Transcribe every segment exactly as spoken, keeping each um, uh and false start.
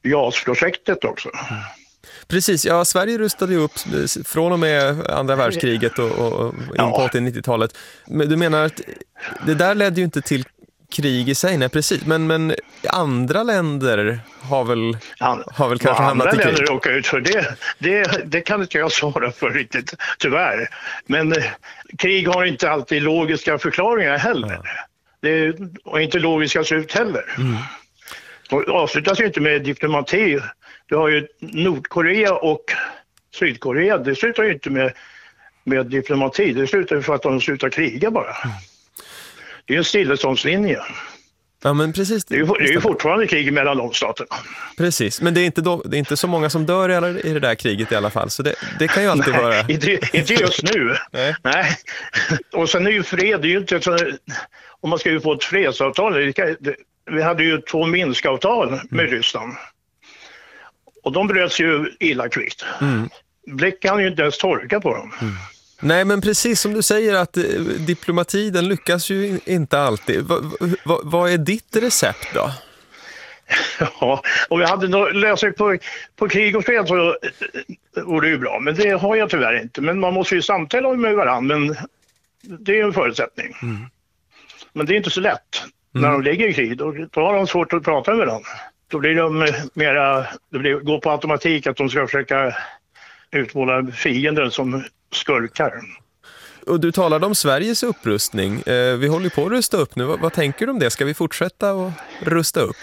JAS-projektet också. Mm. Precis, ja, Sverige rustade ju upp från och med andra världskriget och, och in på Ja. åttio-nittiotalet. Men du menar att det där ledde ju inte till krig i sig, nej precis. Men, men andra länder har väl, har väl kanske hamnat i krig. Andra länder råkar ut för det, det, det kan inte jag svara för riktigt, tyvärr. Men eh, krig har inte alltid logiska förklaringar heller. Ja. Det och inte logiska slut heller. Mm. Och avslutas ju inte med diplomati. Du har ju Nordkorea och Sydkorea. Det slutar ju inte med, med diplomati. Det slutar ju för att de slutar kriga bara. Mm. Det är en stilleståndslinje. Ja, men precis. Det är ju, det är ju fortfarande krig mellan de staterna. Precis, men det är inte, då, det är inte så många som dör i, i det där kriget i alla fall. Så det, det kan ju alltid Nej, vara... Inte, inte just nu. Nej. Nej. Och sen är ju fred, det är ju inte så, om man ska ju få ett fredsavtal. Det, det, vi hade ju två Minskavtal med mm. Ryssland. Och de bröts ju illa kvickt. Mm. Blick kan ju inte ens torka på dem. Mm. Nej, men precis som du säger att eh, diplomati, den lyckas ju inte alltid. Va, va, vad är ditt recept då? Ja, om jag hade någon lösning på, på krig och fred så vore det ju bra. Men det har jag tyvärr inte. Men man måste ju samtala med varandra, men det är en förutsättning. Mm. Men det är inte så lätt. Mm. När de ligger i krig, då, då har de svårt att prata med varandra. Då blir de mera, det blir, går på automatik att de ska försöka utmåla fienden som skurkar. Och du talade om Sveriges upprustning. Eh, vi håller på att rusta upp nu. Vad, vad tänker du om det? Ska vi fortsätta att rusta upp?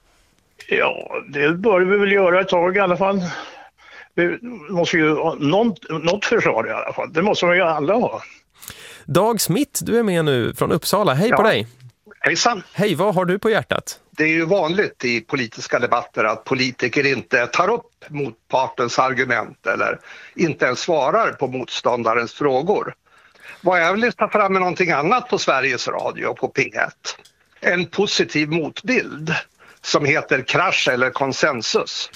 Ja, det bör vi väl göra ett tag i alla fall. Vi måste ju ha något, något försvar i alla fall. Det måste vi ju alla ha. Dag Smith, du är med nu från Uppsala. Hej ja. På dig! Hejsan! Hej, vad har du på hjärtat? Det är ju vanligt i politiska debatter att politiker inte tar upp motpartens argument eller inte ens svarar på motståndarens frågor. Vad jag vill ta fram med någonting annat på Sveriges Radio på P ett. En positiv motbild som heter Krasch eller konsensus.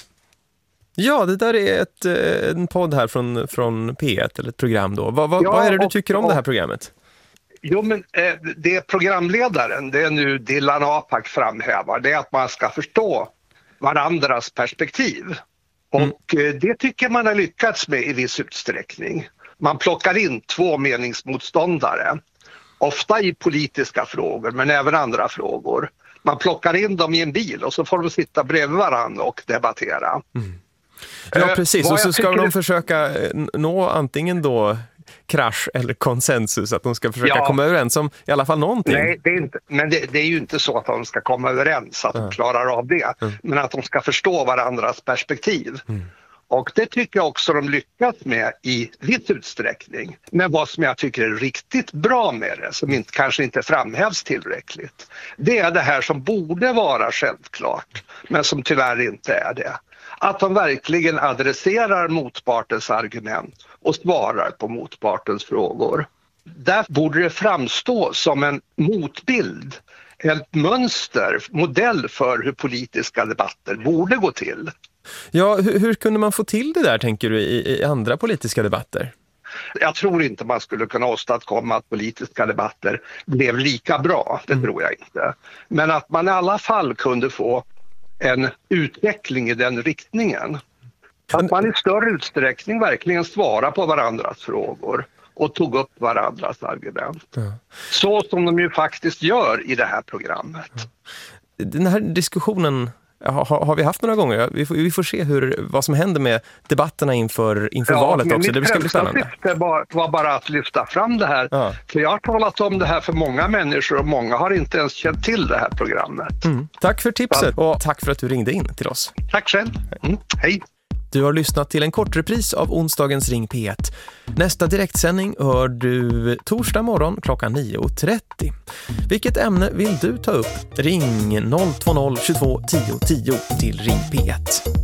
Ja, det där är ett, en podd här från, från P ett, eller ett program då. Vad, vad, ja, vad är det du tycker om och, det här programmet? Jo, men eh, det programledaren, det är nu Dilan Apak framhävar, det är att man ska förstå varandras perspektiv. Mm. Och eh, det tycker man har lyckats med i viss utsträckning. Man plockar in två meningsmotståndare, ofta i politiska frågor men även andra frågor. Man plockar in dem i en bil och så får de sitta bredvid varandra och debattera. Mm. Ja, precis. Eh, och så ska de det... försöka nå antingen då krasch eller konsensus, att de ska försöka ja. komma överens om i alla fall någonting. Nej, det är inte, men det, det är ju inte så att de ska komma överens, att mm. de klarar av det. Mm. Men att de ska förstå varandras perspektiv. Mm. Och det tycker jag också de lyckats med i viss utsträckning. Men vad som jag tycker är riktigt bra med det, som inte, kanske inte framhävs tillräckligt, det är det här som borde vara självklart, men som tyvärr inte är det. Att de verkligen adresserar motpartens argument och svarar på motpartens frågor. Där borde det framstå som en motbild, ett mönster, modell för hur politiska debatter borde gå till. Ja, hur, hur kunde man få till det där, tänker du, i, i andra politiska debatter? Jag tror inte man skulle kunna åstadkomma att politiska debatter blev lika bra, det mm. tror jag inte. Men att man i alla fall kunde få en utveckling i den riktningen. Att man i större utsträckning verkligen svarar på varandras frågor och tog upp varandras argument. Ja. Så som de ju faktiskt gör i det här programmet. Ja. Den här diskussionen har, har vi haft några gånger. Vi får, vi får se hur, vad som händer med debatterna inför, inför ja, valet också. Det ska bli spännande. Det var, var bara att lyfta fram det här. Ja. För jag har talat om det här för många människor och många har inte ens känt till det här programmet. Mm. Tack för tipset och tack för att du ringde in till oss. Tack själv. Mm. Hej. Du har lyssnat till en kort repris av onsdagens Ring P ett. Nästa direktsändning hör du torsdag morgon klockan nio och trettio. Vilket ämne vill du ta upp? Ring noll två noll tjugotvå tio tio till Ring P ett.